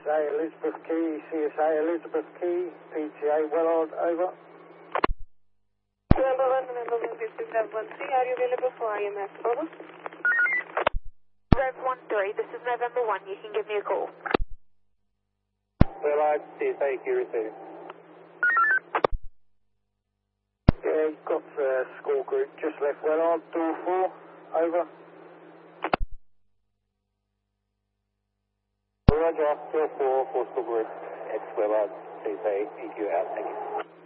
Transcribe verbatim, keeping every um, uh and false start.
A Elizabeth Key, C S A Elizabeth Key, P T A Wellard, over. November one, November one, fifty seven one three, are you available for I M S, over? Rev one three, this is November one, you can give me a call. Wellard, C S A, Q receiving. Yeah, got the score group, just left Wellard, door four, over. Roger, door four, four score group, X Wellard, C S A, E Q out, thank you.